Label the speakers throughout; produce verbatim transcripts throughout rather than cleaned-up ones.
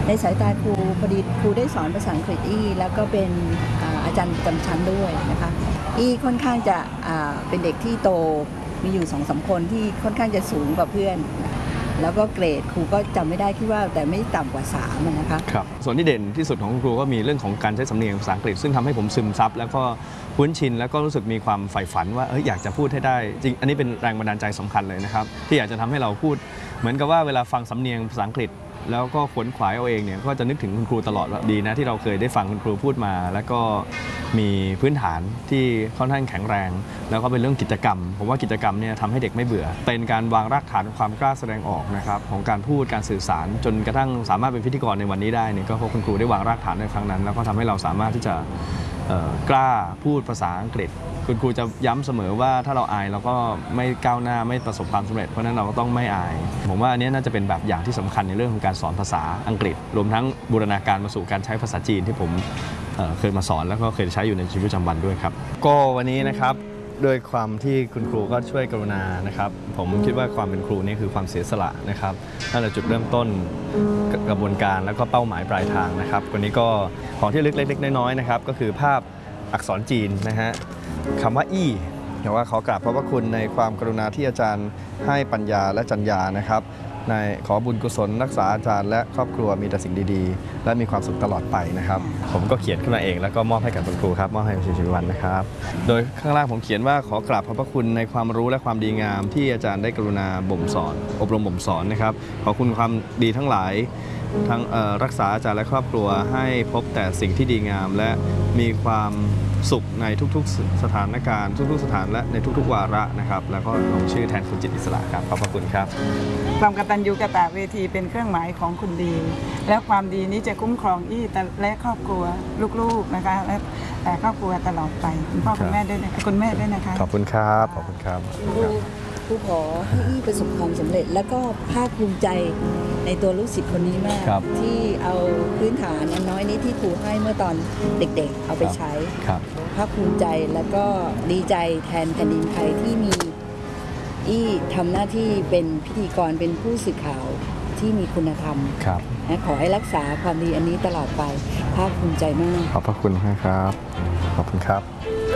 Speaker 1: ในสายตาครูพอดีครูได้สอนภาษาอังกฤษอี้แล้วก็เป็นอาจารย์ประจำชั้นด้วยนะคะอี้ค่อนข้างจะเป็นเด็กที่โตมีอยู่สองสามคนที่ค่อนข้างจะสูงกว่าเพื่อนแล้วก็เกรดครูก็จำไม่ได้คิดว่าแต่ไม่ต่ำกว่าสามนะคะ
Speaker 2: ครับส่วนที่เด่นที่สุดของคุณครูก็มีเรื่องของการใช้สำเนียงภาษาอังกฤษซึ่งทำให้ผมซึมซับแล้วก็คุ้นชินแล้วก็รู้สึกมีความใฝ่ฝันว่าเอออยากจะพูดให้ได้จริงอันนี้เป็นแรงบันดาลใจสำคัญเลยนะครับที่อยากจะทำให้เราพูดเหมือนกับว่าเวลาฟังสำเนียงภาษาอังกฤษแล้วก็ขวนขวายเอาเองเนี่ยก็จะนึกถึงคุณครูตลอดว่าดีนะที่เราเคยได้ฟังคุณครูพูดมาแล้วก็มีพื้นฐานที่ค่อนข้างแข็งแรงแล้วก็เป็นเรื่องกิจกรรมผมว่ากิจกรรมเนี่ยทำให้เด็กไม่เบื่อเป็นการวางรากฐานความกล้าแสดงออกนะครับของการพูดการสื่อสารจนกระทั่งสามารถเป็นพิธีกรในวันนี้ได้เนี่ยก็เพราะคุณครูได้วางรากฐานในครั้งนั้นแล้วก็ทำให้เราสามารถที่จะกล้าพูดภาษาอังกฤษคุณครูจะย้ำเสมอว่าถ้าเราอายเราก็ไม่ก้าวหน้าไม่ประสบความสำเร็จเพราะนั้นเราก็ต้องไม่อายผมว่าอันนี้น่าจะเป็นแบบอย่างที่สำคัญในเรื่องของการสอนภาษาอังกฤษรวมทั้งบูรณาการมาสู่การใช้ภาษาจีนที่ผมเคยมาสอนแล้วก็เคยใช้อยู่ในชีวิตประจำวันด้วยครับก็วันนี้นะครับด้วยความที่คุณครูก็ช่วยกรุณานะครับผมคิดว่าความเป็นครูนี่คือความเสียสละนะครับนั่นแหละจุดเริ่มต้นกระบวนการแล้วก็เป้าหมายปลายทางนะครับวันนี้ก็ของที่เล็กๆน้อยๆนะครับก็คือภาพอักษรจีนนะฮะคำว่าอี้แต่ว่าขอกราบขอบพระคุณในความกรุณาที่อาจารย์ให้ปัญญาและจัญญานะครับในขอบุญกุศลรักษาอาจารย์และครอบครัวมีแต่สิ่งดีๆและมีความสุขตลอดไปนะครับผมก็เขียนขึ้นมาเองแล้วก็มอบให้กับคุณครูครับมอบให้คุณชีวิวันนะครับโดยข้างล่างผมเขียนว่าขอกราบขอบพระคุณในความรู้และความดีงามที่อาจารย์ได้กรุณาบ่มสอนอบรมบ่มสอนนะครับขอบคุณความดีทั้งหลายทั้งรักษาอาจารย์และครอบครัวให้พบแต่สิ่งที่ดีงามและมีความสุขในทุกๆสถานการณ์ทุกๆสถานและในทุกๆวาระนะครับแล้วก็ลงชื่อแทนคุณจิตอิสระครับขอบพระคุณครับ
Speaker 3: ความกตัญญูกตเวทีเป็นเครื่องหมายของคุณดีและความดีนี้จะคุ้มครองอี้และครอบครัวลูกๆนะคะและแต่ครอบครัวตลอดไปคุณพ่อคุณแม่ด้วยนะคุณแม่ด้วยนะคะ
Speaker 2: ขอบคุณครับขอบคุณครับ
Speaker 1: ครูขอให้อี้ประสบความสำเร็จแล้วก็ภาคภูมิใจในตัวลูกศิษย์คนนี้มากที่เอาพื้นฐานอันน้อยนี้ที่ครูให้เมื่อตอนเด็กๆเอาไปใช้ภาคภูมิใจแล้วก็ดีใจแทนแผ่นดินไทยที่มีอี้ทำหน้าที่เป็นพิธีกรเป็นผู้สื่อข่าวที่มีคุณธรรมขอให้รักษาความดีอันนี้ตลอดไปภาคภูมิใจมาก
Speaker 2: ขอบพระคุณครับขอบคุณครับ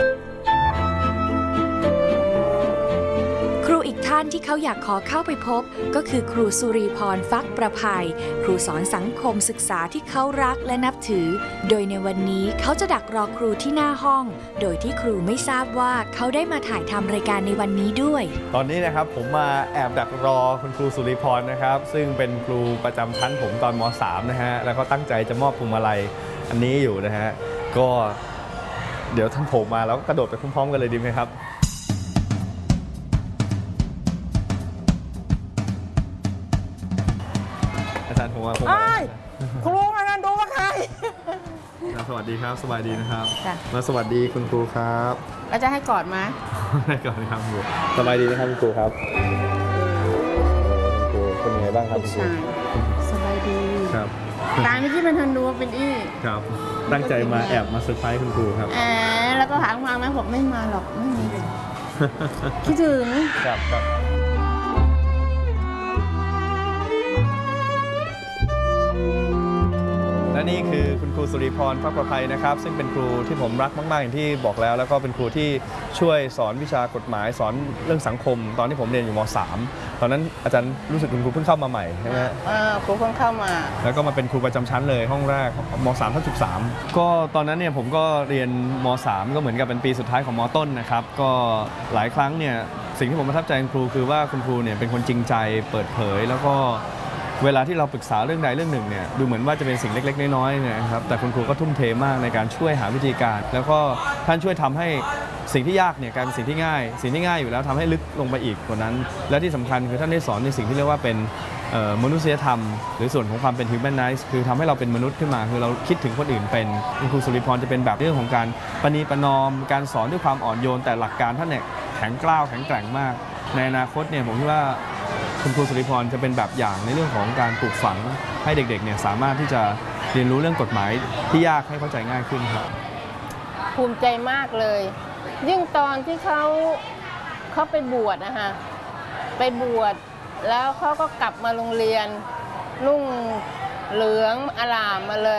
Speaker 4: ครูอีกท่านที่เขาอยากขอเข้าไปพบก็คือครูสุรีพรฟักประภัยครูสอนสังคมศึกษาที่เขารักและนับถือโดยในวันนี้เขาจะดักรอครูที่หน้าห้องโดยที่ครูไม่ทราบว่าเขาได้มาถ่ายทำรายการในวันนี้ด้วย
Speaker 2: ตอนนี้นะครับผมมาแอบดักรอคุณครูสุริพรนะครับซึ่งเป็นครูประจำชั้นผมตอนม.สาม นะฮะแล้วก็ตั้งใจจะมอบพวงมาลัยอันนี้อยู่นะฮะก็เดี๋ยวท่านโผล่มาแล้วกระโดดไปพร้อมๆกันเลยดีไหมครับอาจารย์ผมว่าผม
Speaker 3: ครูมาดูว่าใคร
Speaker 2: สวัสดีครับสบายดีนะครับมาสวัสดีคุณครูครับ
Speaker 3: อาจารย์ให้กอดมา
Speaker 2: ให้กอดครับครูสบายดีนะครับคุณครูครับคุณครูเป็นยังไงบ้างครับคุณครู
Speaker 3: สบายดี
Speaker 2: ครับ
Speaker 3: ตามที่มันทันดูว่าเป็นอี้
Speaker 2: ครับตั้งใจมาแอบมาเซอร์ไพรส์คุณครูครับ
Speaker 3: แอบแล้วก็ถามมาไหมผมไม่มาหรอกไม่มีคิดถึง
Speaker 2: ครับครับและนี่คือคุณครูสุริพรฟักประภัยนะครับซึ่งเป็นครูที่ผมรักมากๆอย่างที่บอกแล้วแล้วก็เป็นครูที่ช่วยสอนวิชากฎหมายสอนเรื่องสังคมตอนที่ผมเรียนอยู่ม.สาม ตอนนั้นอาจารย์รู้สึกคุณครูเพิ่งเข้ามาใหม่ใช่ไหม
Speaker 3: อ่าครูเพิ่งเข้ามา
Speaker 2: แล้วก็มาเป็นครูประจำชั้นเลยห้องแรกม.สาม ทับสิบสามก็ตอนนั้นเนี่ยผมก็เรียนม.สาม ก็เหมือนกับเป็นปีสุดท้ายของม.ต้นนะครับก็หลายครั้งเนี่ยสิ่งที่ผมประทับใจคุณครูคือว่าคุณครูเนี่ยเป็นคนจริงใจเปิดเผยแล้วก็เวลาที่เราปรึกษาเรื่องใดเรื่องหนึ่งเนี่ยดูเหมือนว่าจะเป็นสิ่งเล็กๆน้อยๆนะครับแต่คุณครูก็ทุ่มเทมากในการช่วยหาวิธีการแล้วก็ท่านช่วยทำให้สิ่งที่ยากเนี่ยกลายเป็นสิ่งที่ง่ายสิ่งที่ง่ายอยู่แล้วทำให้ลึกลงไปอีกกว่านั้นและที่สำคัญคือท่านได้สอนในสิ่งที่เรียกว่าเป็นมนุษยธรรมหรือส่วนของความเป็น humanize คือทำให้เราเป็นมนุษย์ขึ้นมาคือเราคิดถึงคนอื่นเป็นคุณครูสุริพรจะเป็นแบบเรื่องของการประนีประนอมการสอนด้วยความอ่อนโยนแต่หลักการท่านเนี่ยแข็งกร้าวแข็งแกร่งมากในอนาคตเนี่ยผมคิดว่าคุณครูสุริพรจะเป็นแบบอย่างในเรื่องของการปลูกฝังให้เด็กๆเนี่ยสามารถที่จะเรียนรู้เรื่องกฎหมายที่ยากให้เข้าใจง่ายขึ้นครับ
Speaker 3: ภูมิใจมากเลยยิ่งตอนที่เขาเขาไปบวชนะคะไปบวชแล้วเขาก็กลับมาโรงเรียนนุ่ง
Speaker 5: เหลืองอลามมาเลย